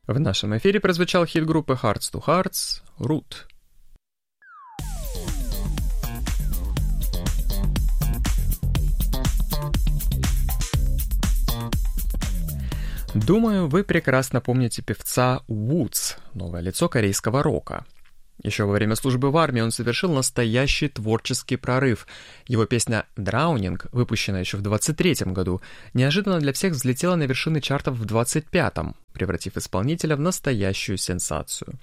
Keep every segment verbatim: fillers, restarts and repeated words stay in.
В нашем эфире прозвучал хит группы Hearts to Hearts «Root». Думаю, вы прекрасно помните певца Woods, новое лицо корейского рока. Еще во время службы в армии он совершил настоящий творческий прорыв. Его песня «Drowning», выпущенная еще в двадцать третьем году, неожиданно для всех взлетела на вершины чартов в двадцать пятом, превратив исполнителя в настоящую сенсацию.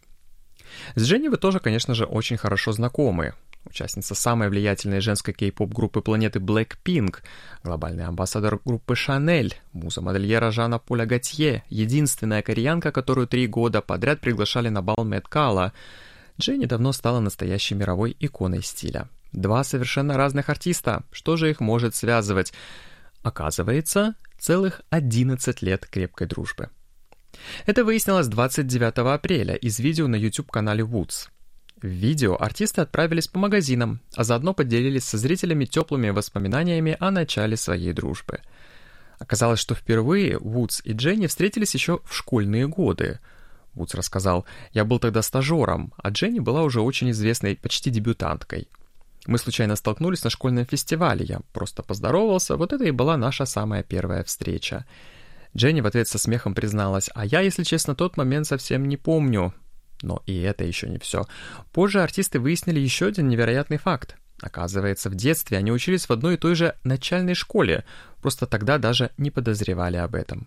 С Дженни вы тоже, конечно же, очень хорошо знакомы. Участница самой влиятельной женской кей-поп-группы планеты Blackpink, глобальный амбассадор группы Chanel, муза модельера Жана Поля Готье, единственная кореянка, которую три года подряд приглашали на бал Met Gala. Дженни давно стала настоящей мировой иконой стиля. Два совершенно разных артиста. Что же их может связывать? Оказывается, целых одиннадцать лет крепкой дружбы. Это выяснилось двадцать девятого апреля из видео на YouTube-канале Woods. В видео артисты отправились по магазинам, а заодно поделились со зрителями теплыми воспоминаниями о начале своей дружбы. Оказалось, что впервые Woods и Дженни встретились еще в школьные годы. Вудс рассказал: «Я был тогда стажером, а Дженни была уже очень известной, почти дебютанткой. Мы случайно столкнулись на школьном фестивале, я просто поздоровался, вот это и была наша самая первая встреча». Дженни в ответ со смехом призналась: «А я, если честно, тот момент совсем не помню». Но и это еще не все. Позже артисты выяснили еще один невероятный факт. Оказывается, в детстве они учились в одной и той же начальной школе, просто тогда даже не подозревали об этом.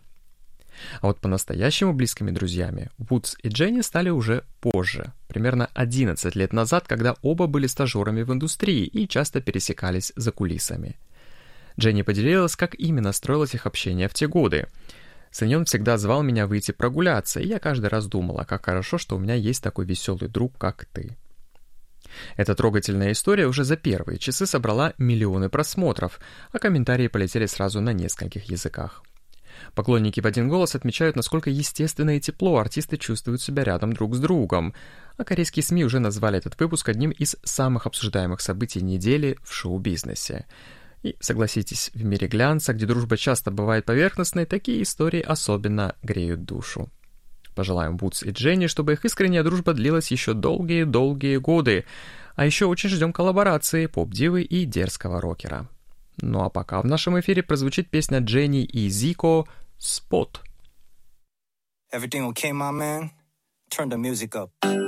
А вот по-настоящему близкими друзьями Вудс и Дженни стали уже позже, примерно одиннадцать лет назад, когда оба были стажерами в индустрии и часто пересекались за кулисами. Дженни поделилась, как именно строилось их общение в те годы. «Саньон всегда звал меня выйти прогуляться, и я каждый раз думала, как хорошо, что у меня есть такой веселый друг, как ты». Эта трогательная история уже за первые часы собрала миллионы просмотров, а комментарии полетели сразу на нескольких языках. Поклонники в один голос отмечают, насколько естественно и тепло артисты чувствуют себя рядом друг с другом, а корейские СМИ уже назвали этот выпуск одним из самых обсуждаемых событий недели в шоу-бизнесе. И, согласитесь, в мире глянца, где дружба часто бывает поверхностной, такие истории особенно греют душу. Пожелаем Вудс и Дженни, чтобы их искренняя дружба длилась еще долгие-долгие годы, а еще очень ждем коллаборации поп-дивы и дерзкого рокера. Ну а пока в нашем эфире прозвучит песня Дженни и Зико «Spot». Everything okay, my man? Turn the music up.